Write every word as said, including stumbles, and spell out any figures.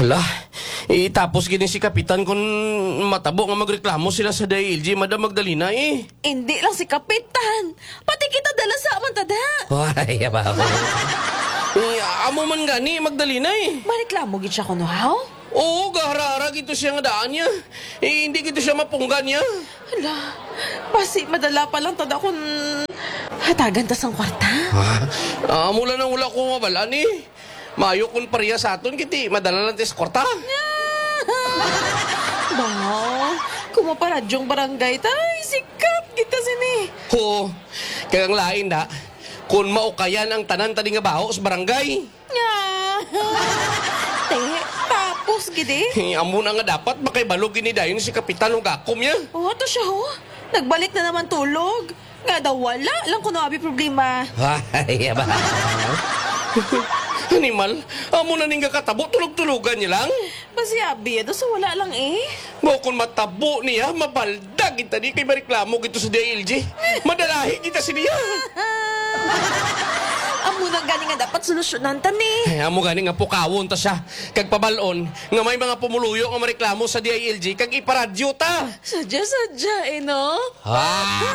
Hala, eh, tapos gini si Kapitan kung matabo nga magreklamo sila sa D I L G, Madam Magdalena eh. Hindi lang si Kapitan. Pati kita dala sa amantada. Ay, aba ako. Eh, amo man gani, Magdalena eh. Mareklamo gid siya kuno, haw? Oo, gaharara gito siya nga daan niya. Eh, hindi gito siya mapunggan niya. Hala, basi madala pa lang tada kung hatagan tas ang kwarta. Ha? Ah, mula nang wala ko mabalaan eh. Mayo kung pariya sa aton, kiti madala lang tes kwarta. Ba, kumaparadyong barangay tay, sikat kita sini. Oo, kaya ang lain da, kung maukayan ang tanan tadi nga baho sa barangay. Nga. Te, tapos gidi. Eh, amo na nga dapat makaibalog ni dayon si Kapitan ng gakom niya. Oh, to siya ho. Nagbalik na naman tulog. Nga daw wala lang kuno abi problema. Ay, aba. Animal, amo na ning katabo, tulog-tulugan niya lang. Basi abi, ito sa wala lang eh. Mo kung matabo niya, mabaldag kita di kay mareklamo gito sa D I L G. Madalahi kita si niya. Amo na gani nga dapat solusyonan tani. Ay, amo gani nga pukawon ta siya. Kag pabalon, nga may mga pumuluyo nga mareklamo sa D I L G, kag iparadyo ta. Sadya-sadya eh, no? Ha?